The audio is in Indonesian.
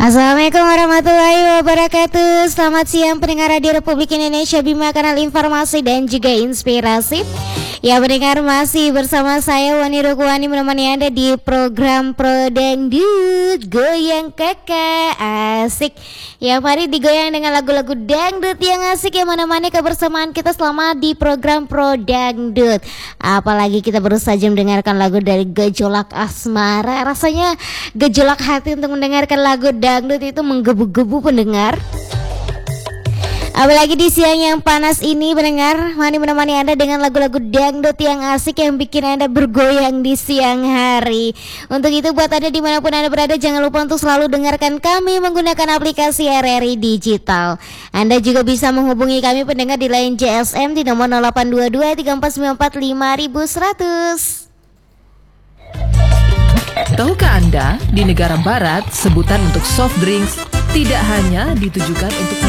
Assalamualaikum warahmatullahi wabarakatuh. Selamat siang pendengar Radio Republik Indonesia Bima, kanal informasi dan juga inspirasi. Ya pendengar, masih bersama saya Wani Rukwani menemani Anda di program Pro Dangdut Goyang Kakak. Asik. Ya mari digoyang dengan lagu-lagu dangdut yang asik yang menemani kebersamaan kita selama di program Pro Dangdut. Apalagi kita baru saja mendengarkan lagu dari Gejolak Asmara. Rasanya gejolak hati untuk mendengarkan lagu dangdut itu menggebu-gebu pendengar. Apalagi di siang yang panas ini pendengar, Mani menemani Anda dengan lagu-lagu dangdut yang asik yang bikin Anda bergoyang di siang hari. Untuk itu buat Anda dimanapun Anda berada, jangan lupa untuk selalu dengarkan kami menggunakan aplikasi RRI Digital. Anda juga bisa menghubungi kami pendengar di line GSM di nomor 0822 3494 5100. Tahukah Anda, di negara barat, sebutan untuk soft drinks tidak hanya ditujukan untuk